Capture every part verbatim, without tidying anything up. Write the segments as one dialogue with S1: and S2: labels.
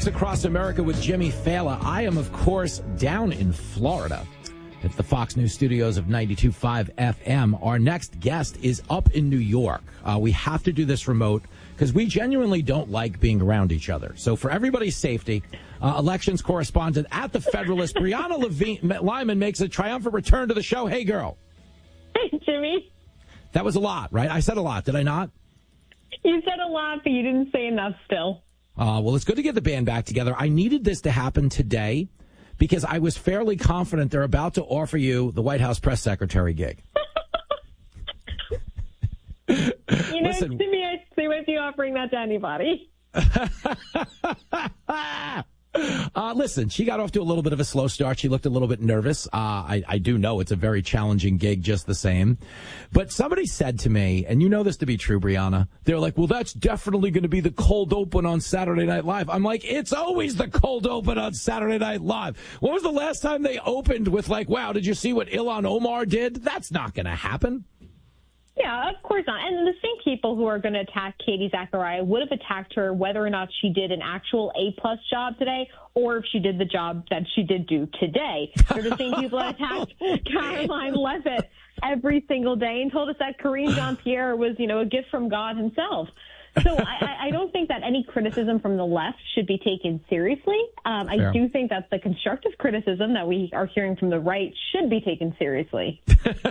S1: Fox Across America with Jimmy Fallon. I am, of course, down in Florida at the Fox News studios of ninety-two point five F M. Our next guest is up in New York. Uh, we have to do this remote because we genuinely don't like being around each other. So for everybody's safety, uh, elections correspondent at the Federalist, Brianna Levine, Lyman, makes a triumphant return to the show. Hey, girl.
S2: Hey, Jimmy.
S1: That was a lot, right? I said a lot, did I not?
S2: You said a lot, but you didn't say enough still.
S1: Uh, well, it's good to get the band back together. I needed this to happen today because I was fairly confident they're about to offer you the White House press secretary gig.
S2: You know,
S1: Listen,
S2: to me, they might be offering that to anybody.
S1: Uh, listen, she got off to a little bit of a slow start. She looked a little bit nervous. Uh, I, I do know it's a very challenging gig just the same. But somebody said to me, and you know this to be true, Brianna, they're like, well, that's definitely going to be the cold open on Saturday Night Live. I'm like, it's always the cold open on Saturday Night Live. When was the last time they opened with like, wow, did you see what Ilhan Omar did? That's not going to happen.
S2: Yeah, of course not. And the same people who are going to attack Katie Zachariah would have attacked her whether or not she did an actual A-plus job today or if she did the job that she did do today. They're the same people that attacked Caroline Leavitt every single day and told us that Karine Jean-Pierre was, you know, a gift from God himself. So I, I don't think that any criticism from the left should be taken seriously. Um, I do think that the constructive criticism that we are hearing from the right should be taken seriously.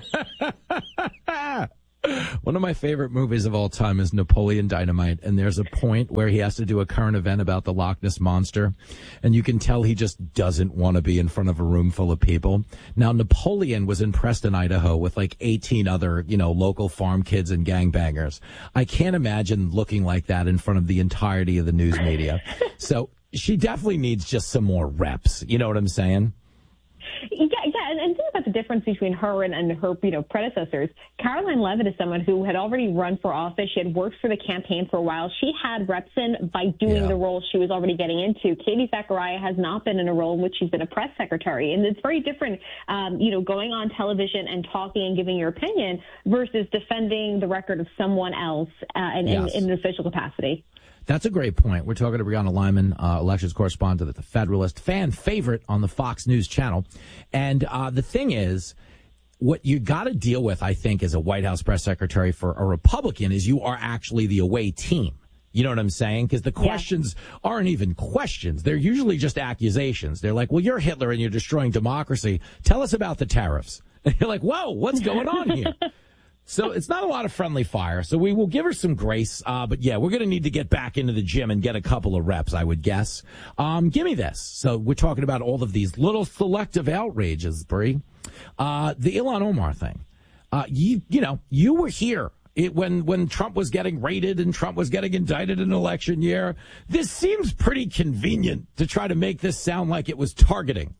S1: One of my favorite movies of all time is Napoleon Dynamite, and there's a point where he has to do a current event about the Loch Ness Monster, and you can tell he just doesn't want to be in front of a room full of people. Now, Napoleon was in Preston, Idaho, with like eighteen other, you know, local farm kids and gangbangers. I can't imagine looking like that in front of the entirety of the news media. So she definitely needs just some more reps. You know what I'm saying?
S2: Yeah, yeah, and, and think about the difference between her and, and her, you know, predecessors. Caroline Leavitt is someone who had already run for office. She had worked for the campaign for a while. She had reps in by doing
S1: yeah.
S2: the role she was already getting into. Katie Zachariah has not been in a role in which she's been a press secretary, and it's very different, um, you know, going on television and talking and giving your opinion versus defending the record of someone else uh, in, yes. in, in an official capacity.
S1: That's a great point. We're talking to Brianna Lyman, uh, elections correspondent at the Federalist, fan favorite on the Fox News channel. And uh, the thing is, what you got to deal with, I think, as a White House press secretary for a Republican is you are actually the away team. You know what I'm saying? Because the questions yeah. aren't even questions. They're usually just accusations. They're like, well, you're Hitler and you're destroying democracy. Tell us about the tariffs. And you're like, whoa, what's going on here? So it's not a lot of friendly fire. So we will give her some grace. Uh, but, yeah, we're going to need to get back into the gym and get a couple of reps, I would guess. Um, give me this. So we're talking about all of these little selective outrages, Brie. Uh, the Ilhan Omar thing. Uh, you, you know, you were here it, when, when Trump was getting raided and Trump was getting indicted in an election year. This seems pretty convenient to try to make this sound like it was targeting.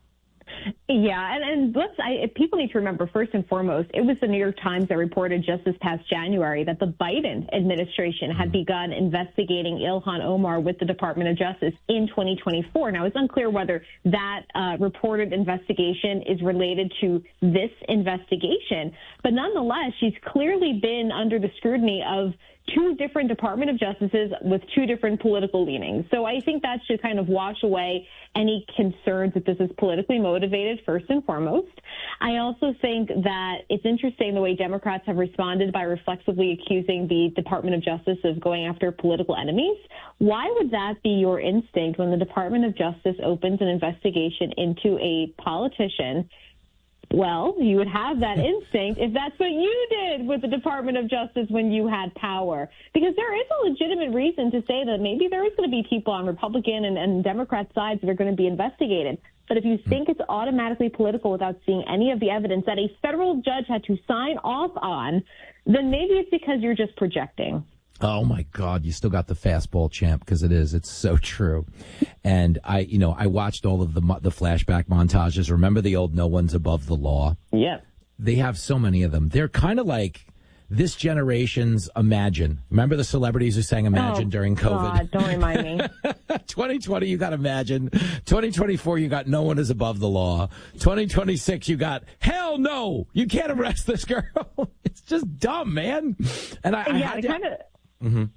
S2: Yeah, and, and let's, I, people need to remember, first and foremost, it was the New York Times that reported just this past January that the Biden administration had begun investigating Ilhan Omar with the Department of Justice in twenty twenty-four. Now, it's unclear whether that uh, reported investigation is related to this investigation, but nonetheless, she's clearly been under the scrutiny of two different Department of Justices with two different political leanings. So I think that should kind of wash away any concerns that this is politically motivated, first and foremost. I also think that it's interesting the way Democrats have responded by reflexively accusing the Department of Justice of going after political enemies. Why would that be your instinct when the Department of Justice opens an investigation into a politician? Well, you would have that instinct if that's what you did with the Department of Justice when you had power. Because there is a legitimate reason to say that maybe there is going to be people on Republican and, and Democrat sides that are going to be investigated. But if you think it's automatically political without seeing any of the evidence that a federal judge had to sign off on, then maybe it's because you're just projecting.
S1: Oh, my God. You still got the fastball champ because it is. It's so true. And I, you know, I watched all of the the flashback montages. Remember the old No One's Above the Law? Yeah. They have so many of them. They're kind of like this generation's Imagine. Remember the celebrities who sang Imagine
S2: oh,
S1: during COVID?
S2: God, don't remind me.
S1: twenty twenty, you got Imagine. twenty twenty-four, you got No One Is Above the Law. twenty twenty-six, you got Hell No, you can't arrest this girl. It's just dumb, man. And I,
S2: yeah,
S1: I had to...
S2: kind of.
S1: Mm-hmm.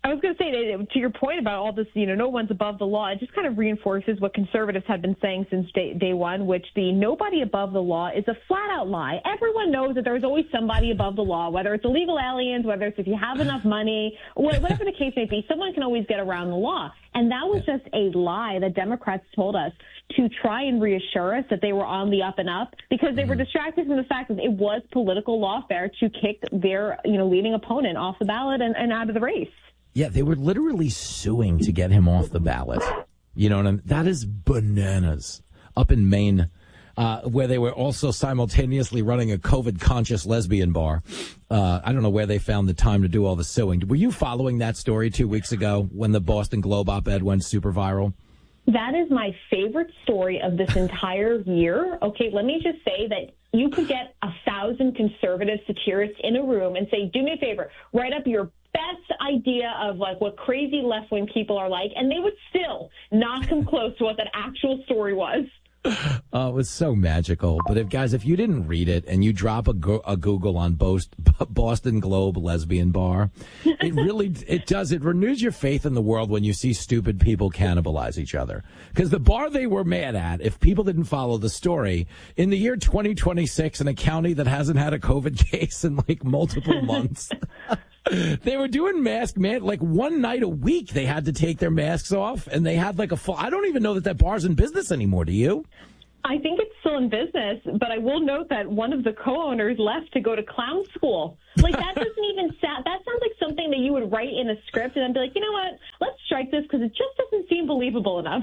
S2: I was going to say, to your point about all this, you know, no one's above the law, it just kind of reinforces what conservatives have been saying since day, day one, which the nobody above the law is a flat-out lie. Everyone knows that there's always somebody above the law, whether it's illegal aliens, whether it's if you have enough money, whatever the case may be, someone can always get around the law. And that was just a lie that Democrats told us to try and reassure us that they were on the up and up, because they were distracted from the fact that it was political lawfare to kick their, you know, leading opponent off the ballot and, and out of the race.
S1: Yeah, they were literally suing to get him off the ballot. You know what I mean? That is bananas. Up in Maine, uh, where they were also simultaneously running a COVID-conscious lesbian bar. Uh, I don't know where they found the time to do all the suing. Were you following that story two weeks ago when the Boston Globe op-ed went super viral?
S2: That is my favorite story of this entire year. Okay, let me just say that you could get a thousand conservative satirists in a room and say, do me a favor, write up your best idea of like what crazy left-wing people are like, and they would still not come close to what that actual story was.
S1: Oh, it was so magical. But if guys, if you didn't read it and you drop a, go- a Google on Bost- Boston Globe lesbian bar, it really, it does. It renews your faith in the world when you see stupid people cannibalize each other. Because the bar they were mad at, if people didn't follow the story, in the year twenty twenty-six, in a county that hasn't had a COVID case in like multiple months, they were doing mask man like one night a week. They had to take their masks off, and they had like a full. I don't even know that that bar's in business anymore. Do you?
S2: I think it's still in business, but I will note that one of the co-owners left to go to clown school. Like, that doesn't even sound, that sounds like something that you would write in a script and then be like, you know what, let's strike this because it just doesn't seem believable enough.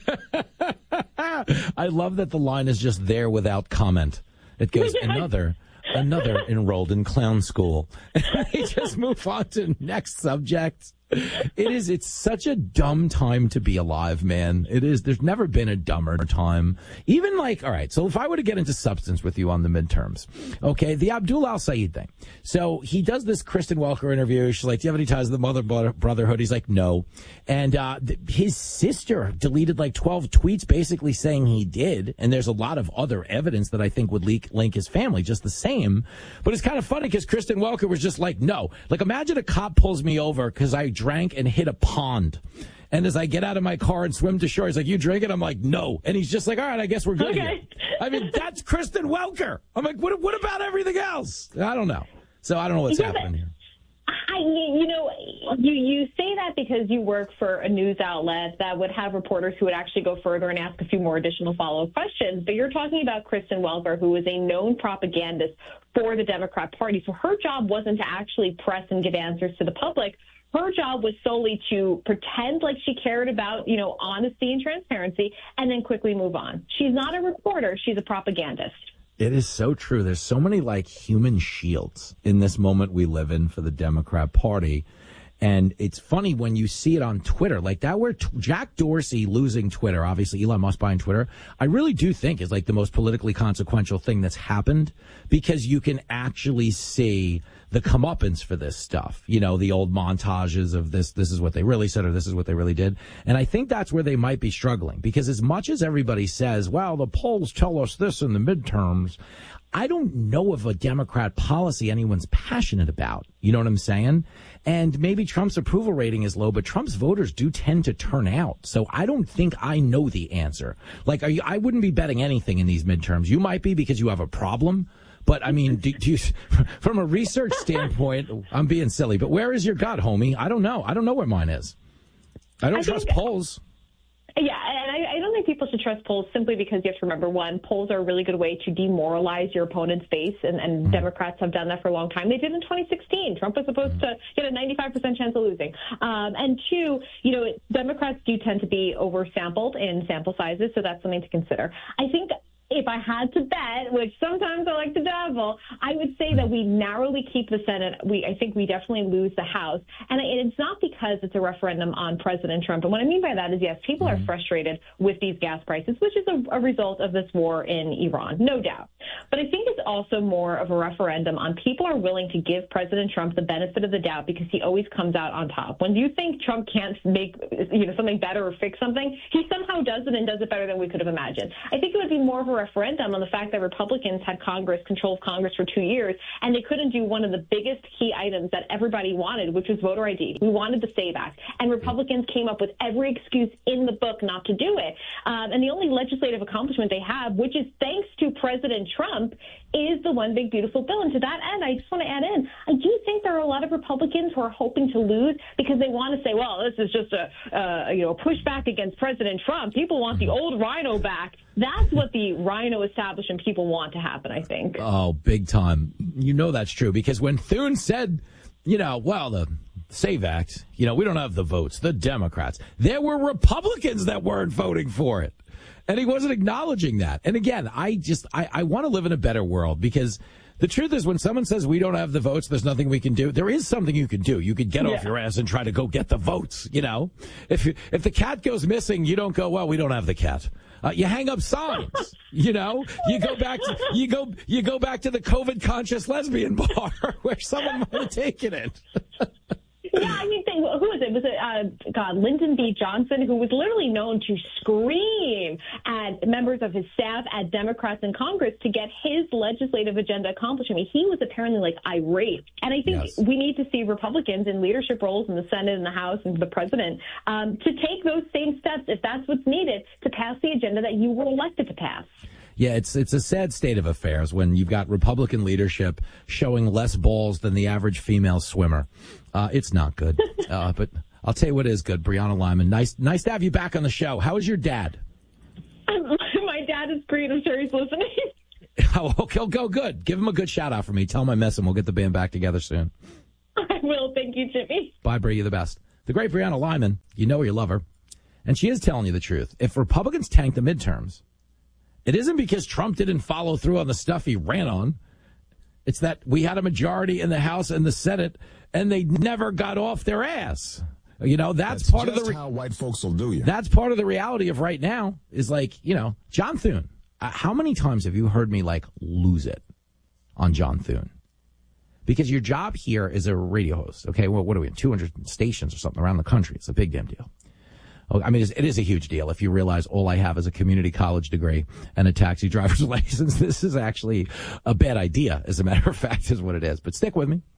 S1: I love that the line is just there without comment. It goes, another, another enrolled in clown school. They just move on to next subject. It is, it's such a dumb time to be alive, man. It is. There's never been a dumber time. Even like, all right, so if I were to get into substance with you on the midterms, okay, the Abdul Al-Sayed thing. So he does this Kristen Welker interview. She's like, do you have any ties to the Mother Brotherhood? He's like, no. And uh, th- his sister deleted like twelve tweets basically saying he did. And there's a lot of other evidence that I think would leak, link his family just the same. But it's kind of funny because Kristen Welker was just like, no. Like, imagine a cop pulls me over because I drank and hit a pond. And as I get out of my car and swim to shore, he's like, you drink it? I'm like, no. And he's just like, all right, I guess we're good
S2: okay.
S1: here. I mean, that's Kristen Welker. I'm like, what, what about everything else? I don't know. So I don't know what's yeah, happening here.
S2: I, you know, you, you say that because you work for a news outlet that would have reporters who would actually go further and ask a few more additional follow-up questions. But you're talking about Kristen Welker, who is a known propagandist for the Democrat Party. So her job wasn't to actually press and give answers to the public. Her job was solely to pretend like she cared about, you know, honesty and transparency and then quickly move on. She's not a reporter. She's a propagandist.
S1: It is so true. There's so many like human shields in this moment we live in for the Democrat Party. And it's funny when you see it on Twitter, like that where t- Jack Dorsey losing Twitter, obviously Elon Musk buying Twitter, I really do think is like the most politically consequential thing that's happened, because you can actually see the comeuppance for this stuff. You know, the old montages of this, this is what they really said, or this is what they really did. And I think that's where they might be struggling, because as much as everybody says, well, the polls tell us this in the midterms, I don't know of a Democrat policy anyone's passionate about. You know what I'm saying? And maybe Trump's approval rating is low, but Trump's voters do tend to turn out. So I don't think I know the answer. Like, are you, I wouldn't be betting anything in these midterms. You might be because you have a problem. But, I mean, do, do you, from a research standpoint, I'm being silly, but where is your gut, homie? I don't know. I don't know where mine is. I don't I trust think, polls.
S2: Yeah, and I, I don't think people should trust polls simply because you have to remember, one, polls are a really good way to demoralize your opponent's base, and, and mm-hmm. Democrats have done that for a long time. They did in twenty sixteen. Trump was supposed mm-hmm. to get a ninety-five percent chance of losing. Um, and two, you know, Democrats do tend to be oversampled in sample sizes, so that's something to consider. I think if I had to bet, which sometimes I like to dabble, I would say that we narrowly keep the Senate. We, I think we definitely lose the House. And it's not because it's a referendum on President Trump. And what I mean by that is, yes, people mm-hmm. are frustrated with these gas prices, which is a, a result of this war in Iran, no doubt. But I think it's also more of a referendum on people are willing to give President Trump the benefit of the doubt because he always comes out on top. When you think Trump can't make, you know, something better or fix something, he somehow does it and does it better than we could have imagined. I think it would be more of a referendum on the fact that Republicans had Congress, control of Congress for two years, and they couldn't do one of the biggest key items that everybody wanted, which was voter I D. We wanted the SAVE Act, and Republicans came up with every excuse in the book not to do it. Um, and the only legislative accomplishment they have, which is thanks to President Trump, is the One Big Beautiful Bill. And to that end, I just want to add in, I do think there are a lot of Republicans who are hoping to lose because they want to say, well, this is just a, uh, you know, pushback against President Trump. People want the old rhino back. That's what the rhino establishment people want to happen, I think.
S1: Oh, big time. You know that's true because when Thune said, you know, well, the SAVE Act, you know, we don't have the votes, the Democrats. There were Republicans that weren't voting for it. And he wasn't acknowledging that. And again, I just, I, I want to live in a better world because the truth is when someone says we don't have the votes, there's nothing we can do. There is something you can do. You could get yeah. off your ass and try to go get the votes, you know. If if the cat goes missing, you don't go, well, we don't have the cat. Uh, you hang up signs, you know. You go back to, you go, you go back to the COVID conscious lesbian bar where someone might have taken it.
S2: Yeah, I mean, they, who was it? Was it, uh, God, Lyndon B. Johnson, who was literally known to scream at members of his staff, at Democrats in Congress to get his legislative agenda accomplished. I mean, he was apparently, like, irate. And I think yes. we need to see Republicans in leadership roles in the Senate and the House and the president um, to take those same steps, if that's what's needed, to pass the agenda that you were elected to pass.
S1: Yeah, it's it's a sad state of affairs when you've got Republican leadership showing less balls than the average female swimmer. Uh, it's not good. Uh, but I'll tell you what is good, Brianna Lyman. Nice nice to have you back on the show. How is your dad?
S2: My dad is great. I'm sure he's listening.
S1: Oh, okay, go good. Give him a good shout out for me. Tell him I miss him. We'll get the band back together soon.
S2: I will. Thank you, Jimmy.
S1: Bye, Bri. You're the best. The great Brianna Lyman. You know you love her. And she is telling you the truth. If Republicans tank the midterms, it isn't because Trump didn't follow through on the stuff he ran on. It's that we had a majority in the House and the Senate, and they never got off their ass. You know, that's, that's part
S3: just
S1: of the re-
S3: how white folks will do you.
S1: That's part of the reality of right now is like, you know, John Thune. Uh, how many times have you heard me like lose it on John Thune? Because your job here is a radio host. Okay, well, what are we in two hundred stations or something around the country? It's a big damn deal. I mean, it is a huge deal if you realize all I have is a community college degree and a taxi driver's license. This is actually a bad idea, as a matter of fact, is what it is. But stick with me.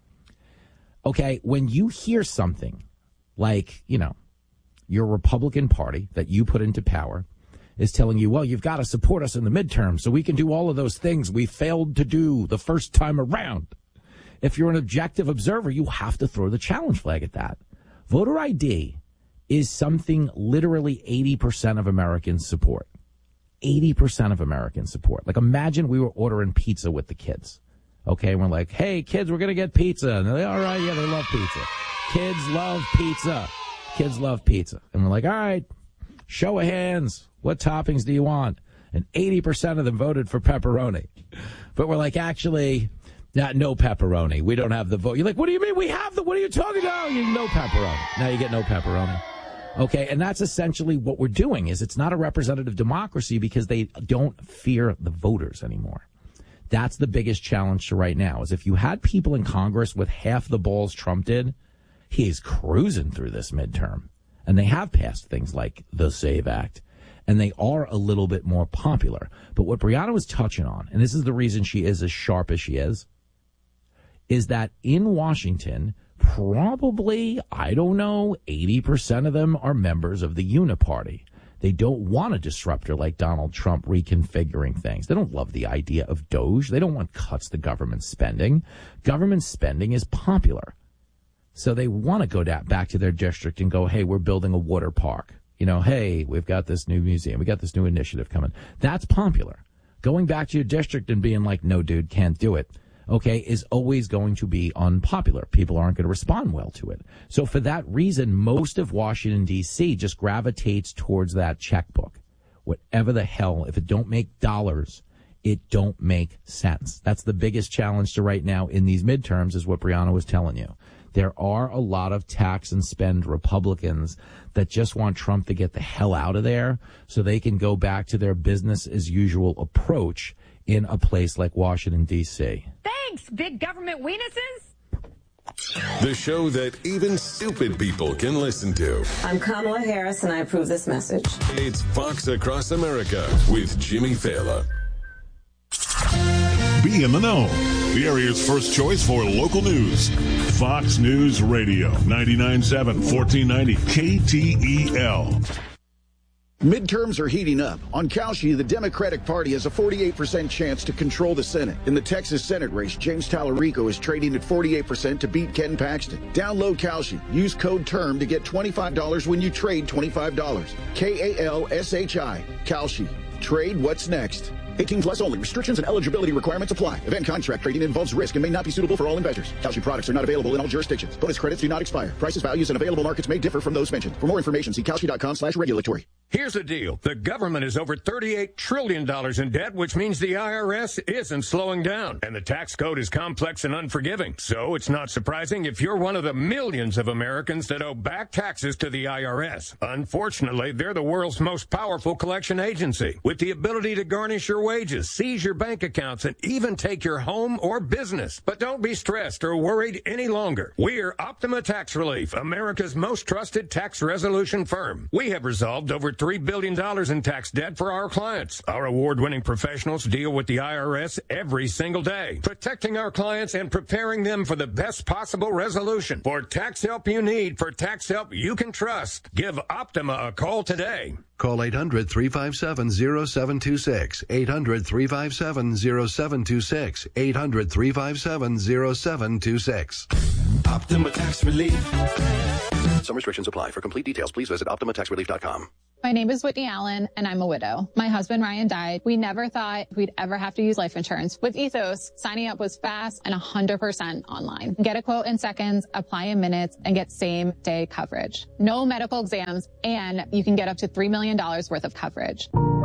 S1: Okay, when you hear something like, you know, your Republican Party that you put into power is telling you, well, you've got to support us in the midterm so we can do all of those things we failed to do the first time around. If you're an objective observer, you have to throw the challenge flag at that. Voter I D is something literally eighty percent of Americans support. eighty percent of Americans support. Like, imagine we were ordering pizza with the kids. Okay, and we're like, hey, kids, we're going to get pizza. And they're like, all right, yeah, they love pizza. Kids love pizza. Kids love pizza. And we're like, all right, show of hands. What toppings do you want? And eighty percent of them voted for pepperoni. But we're like, actually, not, no pepperoni. We don't have the vote. You're like, what do you mean we have the, what are you talking about? You no pepperoni. Now you get no pepperoni. Okay, and that's essentially what we're doing is it's not a representative democracy because they don't fear the voters anymore. That's the biggest challenge to right now is if you had people in Congress with half the balls Trump did, he's cruising through this midterm. And they have passed things like the SAVE Act, and they are a little bit more popular. But what Brianna was touching on, and this is the reason she is as sharp as she is, is that in Washington, probably, I don't know, eighty percent of them are members of the Uniparty. They don't want a disruptor like Donald Trump reconfiguring things. They don't love the idea of Doge. They don't want cuts to government spending. Government spending is popular. So they want to go down, back to their district and go, hey, we're building a water park. You know, hey, we've got this new museum. We got this new initiative coming. That's popular. Going back to your district and being like, no, dude, can't do it. Okay, is always going to be unpopular. People aren't going to respond well to it. So for that reason, most of Washington, D C just gravitates towards that checkbook. Whatever the hell, if it don't make dollars, it don't make sense. That's the biggest challenge to right now in these midterms is what Brianna was telling you. There are a lot of tax and spend Republicans that just want Trump to get the hell out of there so they can go back to their business as usual approach in a place like Washington, D C.
S4: Thanks, big government weenuses.
S5: The show that even stupid people can listen to.
S6: I'm Kamala Harris, and I approve this message.
S5: It's Fox Across America with Jimmy Fallon.
S3: Be in the know. The area's first choice for local news. Fox News Radio, ninety-nine point seven, fourteen ninety K T E L.
S6: Midterms are heating up. On Kalshi, the Democratic Party has a forty-eight percent chance to control the Senate. In the Texas Senate race, James Tallarico is trading at forty-eight percent to beat Ken Paxton. Download Kalshi. Use code TERM to get twenty-five dollars when you trade twenty-five dollars. K A L S H I. Kalshi. Trade what's next. eighteen plus only. Restrictions and eligibility requirements apply. Event contract trading involves risk and may not be suitable for all investors. Kalshi products are not available in all jurisdictions. Bonus credits do not expire. Prices, values, and available markets may differ from those mentioned. For more information, see Kalshi.com slash regulatory.
S7: Here's the deal. The government is over thirty-eight trillion dollars in debt, which means the I R S isn't slowing down. And the tax code is complex and unforgiving. So it's not surprising if you're one of the millions of Americans that owe back taxes to the I R S. Unfortunately, they're the world's most powerful collection agency, with the ability to garnish your wages, seize your bank accounts, and even take your home or business. But don't be stressed or worried any longer. We're Optima Tax Relief, America's most trusted tax resolution firm. We have resolved over three billion dollars in tax debt for our clients. Our award-winning professionals deal with the I R S every single day, protecting our clients and preparing them for the best possible resolution. For tax help you need, for tax help you can trust, give Optima a call today.
S8: Call eight hundred, three five seven, zero seven two six, eight hundred, three five seven, zero seven two six, eight hundred, three five seven, zero seven two six.
S9: Optima Tax Relief.
S8: Some restrictions apply. For complete details, please visit optima tax relief dot com.
S10: My name is Whitney Allen, and I'm a widow. My husband, Ryan, died. We never thought we'd ever have to use life insurance. With Ethos, signing up was fast and one hundred percent online. Get a quote in seconds, apply in minutes, and get same-day coverage. No medical exams, and you can get up to three million dollars worth of coverage.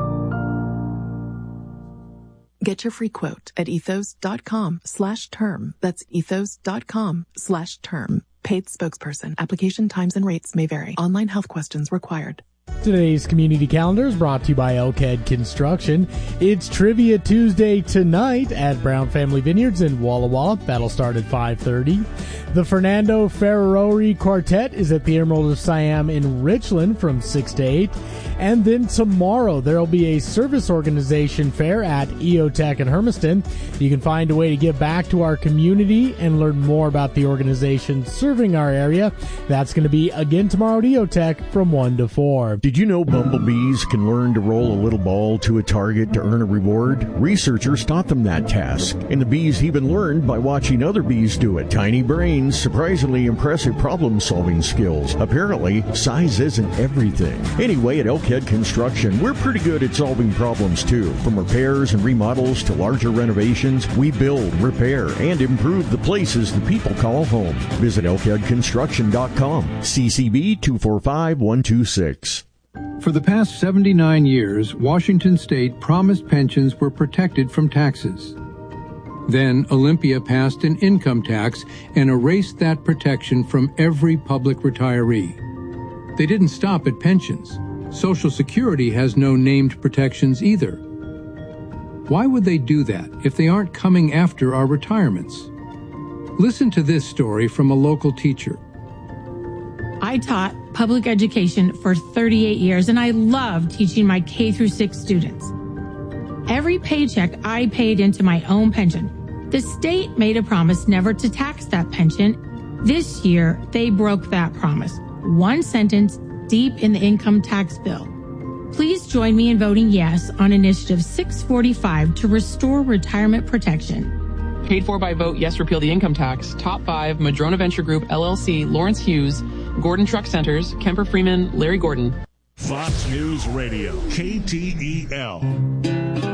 S11: Get your free quote at ethos.com slash term. That's ethos.com slash term. Paid spokesperson. Application times and rates may vary. Online health questions required.
S12: Today's community calendar is brought to you by Elkhead Construction. It's Trivia Tuesday tonight at Brown Family Vineyards in Walla Walla. That'll start at five thirty. The Fernando Ferrari Quartet is at the Emerald of Siam in Richland from six to eight. And then tomorrow there will be a service organization fair at E O Tech in Hermiston. You can find a way to give back to our community and learn more about the organization serving our area. That's going to be again tomorrow at E O Tech from one to four.
S13: Did you know bumblebees can learn to roll a little ball to a target to earn a reward? Researchers taught them that task, and the bees even learned by watching other bees do it. Tiny brains, surprisingly impressive problem-solving skills. Apparently, size isn't everything. Anyway, at Elkhead Construction, we're pretty good at solving problems too. From repairs and remodels to larger renovations, we build, repair, and improve the places the people call home. Visit elkhead construction dot com. C C B two four five one two six.
S14: For the past seventy-nine years, Washington State promised pensions were protected from taxes. Then Olympia passed an income tax and erased that protection from every public retiree. They didn't stop at pensions. Social Security has no named protections either. Why would they do that if they aren't coming after our retirements? Listen to this story from a local teacher.
S15: I taught public education for thirty-eight years, and I love teaching my K through six students. Every paycheck I paid into my own pension. The state made a promise never to tax that pension. This year, they broke that promise. One sentence deep in the income tax bill. Please join me in voting yes on Initiative six forty-five to restore retirement protection.
S16: Paid for by vote yes repeal the income tax. Top five, Madrona Venture Group, L L C, Lawrence Hughes, Gordon Truck Centers, Kemper Freeman, Larry Gordon.
S3: Fox News Radio, K T E L.